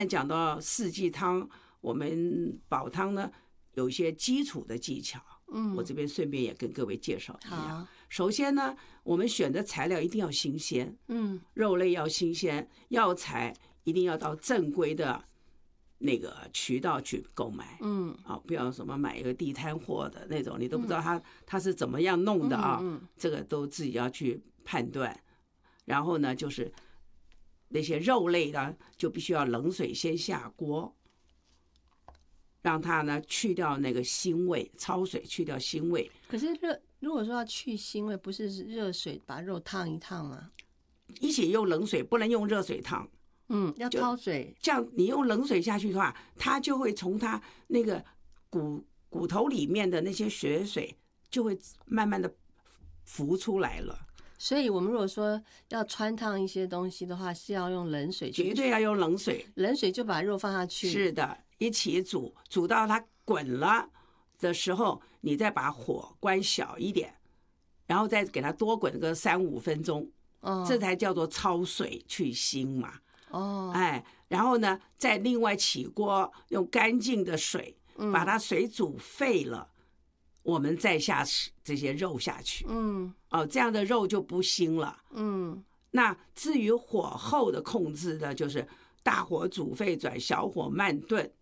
讲到四季汤，我们煲汤呢有一些基础的技巧，我这边顺便也跟各位介绍一下。首先呢，我们选的材料一定要新鲜，肉类要新鲜，药材一定要到正规的那个渠道去购买，不要什么买一个地摊货的那种，你都不知道它是怎么样弄的啊，这个都自己要去判断。然后呢，就是那些肉类呢，就必须要冷水先下锅，让它呢去掉那个腥味，焯水去掉腥味。 可是如果说要去腥味，不是热水把肉烫一烫吗？ 一起用冷水，不能用热水烫。 要焯水。 这样你用冷水下去的话，它就会从它那个骨头里面的那些血水就会慢慢的浮出来了。 所以我们如果说要汆烫一些东西的话，是要用冷水去， 绝对要用冷水， 冷水就把肉放下去。 是的，一起煮，煮到它滚了的时候，你再把火关小一点，然后再给它多滚个3-5分钟，这才叫做焯水去腥嘛。然后呢，再另外起锅，用干净的水把它水煮沸了，我们再下这些肉下去，这样的肉就不腥了。那至于火候的控制呢，就是大火煮沸转小火慢炖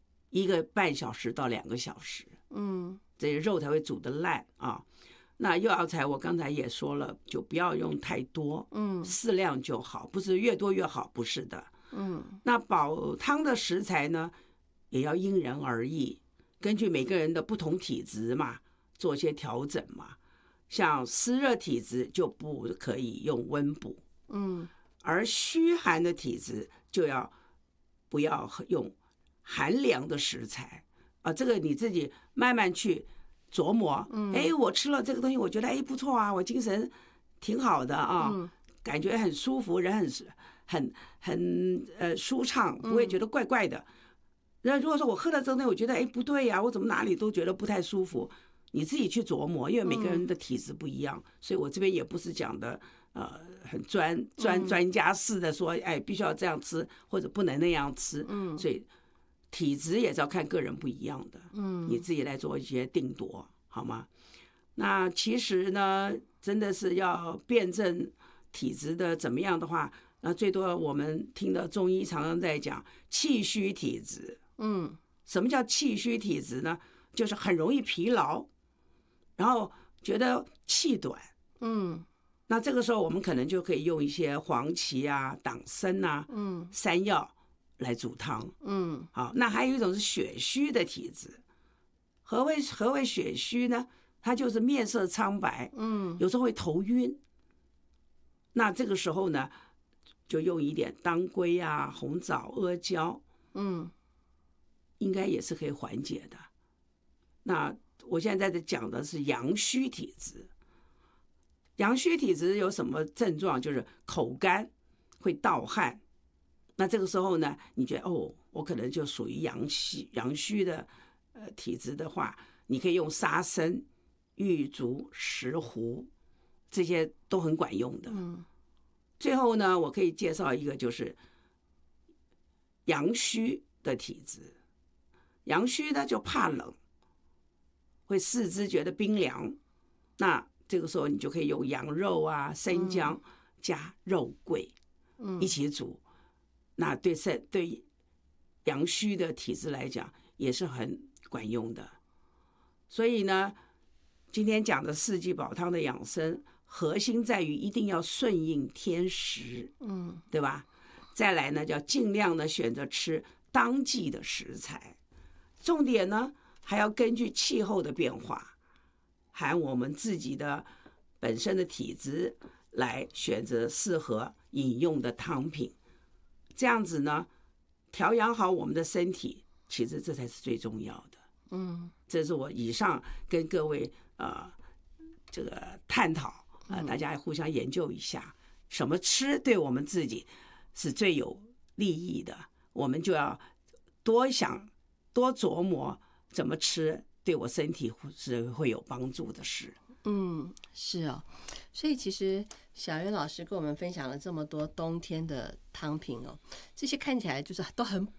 1个半小时到2个小时，这些肉才会煮得烂啊。那药材我刚才也说了，就不要用太多，适量就好，不是越多越好，不是的。那煲汤的食材呢，也要因人而异，根据每个人的不同体质嘛，做些调整嘛。像湿热体质就不可以用温补，而虚寒的体质就不要用寒凉的食材啊。这个你自己慢慢去琢磨。我吃了这个东西，我觉得不错啊，我精神挺好的啊，感觉很舒服，人很舒畅，不会觉得怪怪的。那如果说我喝了这个东西，我觉得不对呀，我怎么哪里都觉得不太舒服，你自己去琢磨，因为每个人的体质不一样，所以我这边也不是讲的很专家式的说，必须要这样吃或者不能那样吃，所以体质也是要看个人不一样的，你自己来做一些定夺，好吗？那其实呢，真的是要辩证体质的怎么样的话，那最多我们听到中医常常在讲气虚体质。什么叫气虚体质呢？就是很容易疲劳，然后觉得气短。那这个时候我们可能就可以用一些黄芪啊、党参啊、山药来煮汤。好，那还有一种是血虚的体质。何谓血虚呢？它就是面色苍白，有时候会头晕。那这个时候呢，就用一点当归啊、红枣、阿胶，应该也是可以缓解的。那我现在在讲的是阳虚体质。阳虚体质有什么症状？就是口干，会盗汗。那这个时候呢，你觉得我可能就属于阳虚的体质的话，你可以用沙参、玉竹、石斛，这些都很管用的。最后呢，我可以介绍一个，就是阳虚的体质。阳虚呢就怕冷，会四肢觉得冰凉，那这个时候你就可以用羊肉啊、生姜加肉桂一起煮，那对阳虚的体质来讲也是很管用的。所以呢，今天讲的四季煲汤的养生，核心在于一定要顺应天时，对吧？再来呢，叫尽量的选择吃当季的食材，重点呢还要根据气候的变化，含我们自己的本身的体质来选择适合饮用的汤品，这样子呢，调养好我们的身体，其实这才是最重要的。这是我以上跟各位这个探讨大家互相研究一下，什么吃对我们自己是最有利益的，我们就要多想多琢磨怎么吃对我身体是会有帮助的事。 是哦。所以其实小袁老师跟我们分享了这么多冬天的汤品哦，这些看起来就是都很